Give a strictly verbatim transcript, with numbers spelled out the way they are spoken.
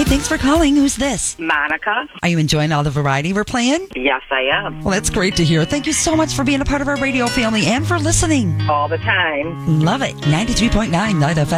Hey, thanks for calling. Who's this? Monica. Are you enjoying all the variety we're playing? Yes, I am. Well, that's great to hear. Thank you so much for being a part of our radio family and for listening. All the time. Love it. ninety-three point nine Night F M.